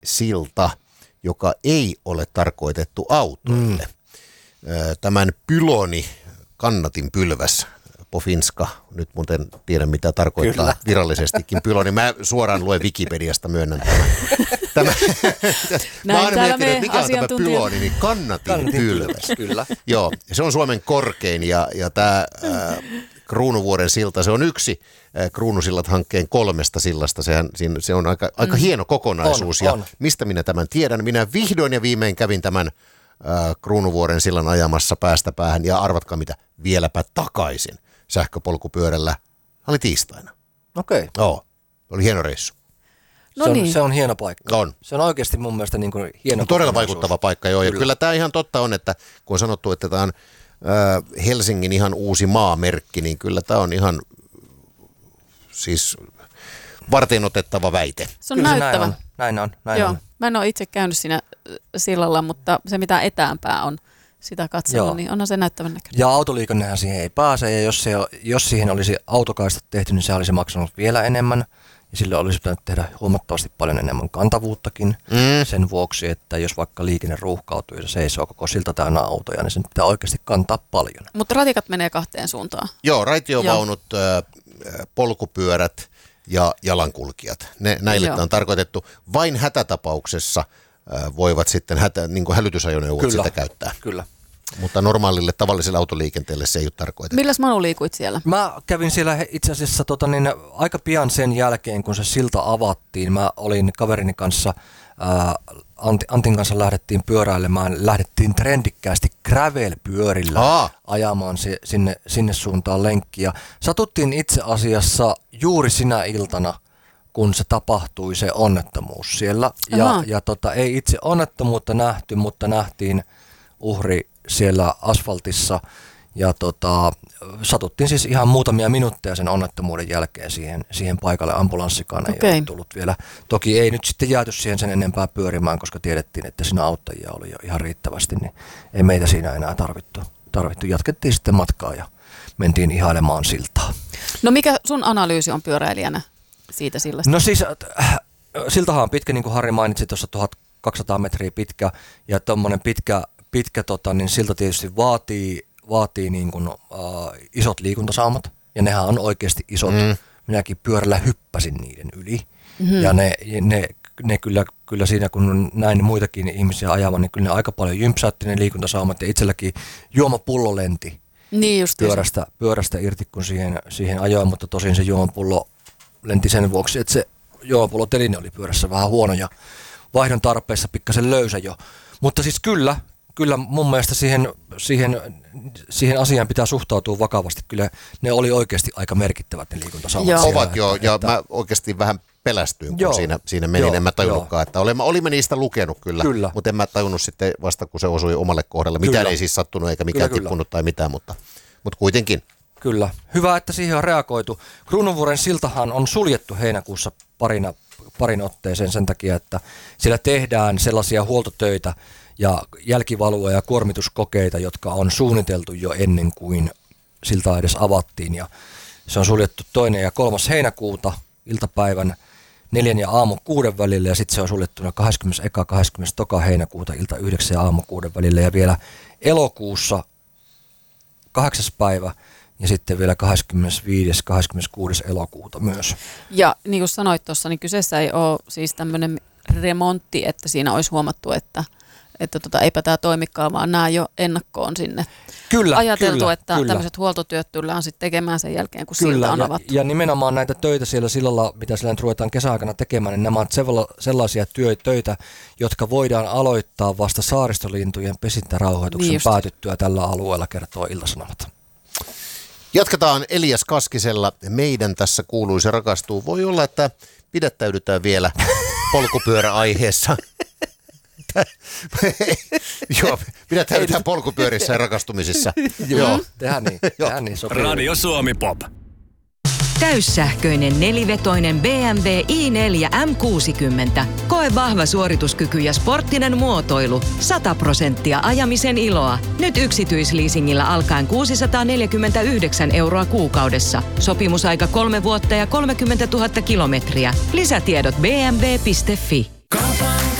silta, joka ei ole tarkoitettu autoille. Tämän pyloni kannatinpylväs, Pofinska, nyt muuten tiedän mitä tarkoittaa virallisestikin pyloni. Mä suoraan luen Wikipediasta, myönnän tämän. Mä aina miettinyt, että mikä on tämä pyloni, niin kannatinpylväs. Kyllä. Joo, se on Suomen korkein ja tämä Kruunuvuoren silta, se on yksi Kruunusillat-hankkeen 3 sillasta. Se on aika hieno kokonaisuus. On. Mistä minä tämän tiedän? Minä vihdoin ja viimein kävin tämän Kruunuvuoren sillan ajamassa päästä päähän ja arvatkaa mitä, vieläpä takaisin sähköpolkupyörällä. Oli tiistaina. Okei. Joo, oli hieno reissu. Se on hieno paikka. On. Se on oikeasti mun mielestä niin kuin hieno. Todella vaikuttava paikka, joo. Ja kyllä tämä ihan totta on, että kun on sanottu, että tämä on Helsingin ihan uusi maamerkki, niin kyllä tämä on ihan siis varteenotettava väite. Se on näyttävä. Näin on. Mä en ole itse käynyt siinä sillalla, mutta se mitä etäämpää on sitä katsonut, niin onhan se näyttävän näköinen. Ja autoliikennehän siihen ei pääse, ja jos siihen olisi autokaistat tehty, niin se olisi maksanut vielä enemmän. Ja sille olisi pitänyt tehdä huomattavasti paljon enemmän kantavuuttakin sen vuoksi, että jos vaikka liikenne ruuhkautuu ja seisoo koko silta täynnä autoja, niin sen pitää oikeasti kantaa paljon. Mutta ratikat menee 2 suuntaan. Joo, raitiovaunut, polkupyörät ja jalankulkijat. Näille on tarkoitettu. Vain hätätapauksessa voivat sitten niin hälytysajoneuvot sitä käyttää. Kyllä. Mutta normaalille tavalliselle autoliikenteelle se ei ole tarkoitettu. Milläs Manu liikuit siellä? Mä kävin siellä itse asiassa aika pian sen jälkeen, kun se silta avattiin. Mä olin kaverini kanssa, Antin kanssa lähdettiin pyöräilemään. Lähdettiin trendikkäästi gravel-pyörillä ajamaan sinne suuntaan lenkkiä. Satuttiin itse asiassa juuri sinä iltana, kun se tapahtui se onnettomuus siellä. Ja ei itse onnettomuutta nähty, mutta nähtiin uhri siellä asfaltissa ja satuttiin siis ihan muutamia minuutteja sen onnettomuuden jälkeen siihen paikalle. Ambulanssikaan ei ole tullut vielä. Toki ei nyt sitten jääty siihen sen enempää pyörimään, koska tiedettiin, että siinä auttajia oli jo ihan riittävästi, niin ei meitä siinä enää tarvittu. Jatkettiin sitten matkaa ja mentiin ihailemaan siltaa. No mikä sun analyysi on pyöräilijänä siitä sillasta? No siis siltahan on pitkä, niin kuin Harri mainitsi, tuossa 1200 metriä pitkä ja tuommoinen pitkä niin silta tietysti vaatii niin kuin, isot liikuntasaumat, ja nehän on oikeasti isot. Minäkin pyörällä hyppäsin niiden yli, ja ne kyllä siinä, kun näin muitakin ihmisiä ajavan, niin kyllä ne aika paljon jympsäätti ne liikuntasaumat, ja itselläkin juomapullo lenti pyörästä irti, kun siihen ajoin, mutta tosin se juomapullo lenti sen vuoksi, että se juomapulloteline oli pyörässä vähän huono, ja vaihdon tarpeessa pikkasen löysä jo. Mutta siis kyllä mun mielestä siihen asiaan pitää suhtautua vakavasti. Kyllä ne oli oikeasti aika merkittävät ne liikuntasaumat. Ovat joo, ja mä oikeasti vähän pelästyin, kun siinä menin. En mä tajunnutkaan, että olimme niistä lukenut kyllä. Mutta en mä tajunnut sitten vasta, kun se osui omalle kohdalle. Mitään ei siis sattunut eikä mikään tippunut tai mitään, mutta kuitenkin. Kyllä. Hyvä, että siihen on reagoitu. Kruununvuoren siltahan on suljettu heinäkuussa parin otteeseen sen takia, että siellä tehdään sellaisia huoltotöitä ja jälkivalua ja kuormituskokeita, jotka on suunniteltu jo ennen kuin siltaa edes avattiin. Ja se on suljettu 2. ja 3. heinäkuuta iltapäivän 4 ja aamu 6 välillä, ja sitten se on suljettuna 21. 22. heinäkuuta ilta 9 ja aamu 6 välillä, ja vielä elokuussa 8. päivä ja sitten vielä 25. 26. elokuuta myös. Ja niin kuin sanoit tuossa, niin kyseessä ei ole siis tämmöinen remontti, että siinä olisi huomattu, että eipä tämä toimikaan, vaan nämä jo ennakkoon sinne ajateltu, että tämmöiset huoltotyöt tullaan sitten tekemään sen jälkeen, kun silta on avattu. Ja nimenomaan näitä töitä siellä sillalla, mitä siellä ruvetaan kesäaikana tekemään, niin nämä on sellaisia töitä, jotka voidaan aloittaa vasta saaristolintujen pesintärauhoituksen päätyttyä tällä alueella, kertoo Ilta-Sanomat. Jatketaan Elias Kaskisella. Meidän tässä kuuluisa rakastuu. Voi olla, että pidättäydytään vielä polkupyöräaiheessa. Joo, pidättäydytään polkupyörissä ja rakastumisissa. Joo, tehdään niin. Sopii. Radio Suomi Pop. Täyssähköinen nelivetoinen BMW i4 M60. Koe vahva suorituskyky ja sporttinen muotoilu. 100% ajamisen iloa. Nyt yksityisleasingillä alkaen 649 € kuukaudessa. Sopimusaika 3 vuotta ja 30 000 kilometriä. Lisätiedot bmw.fi.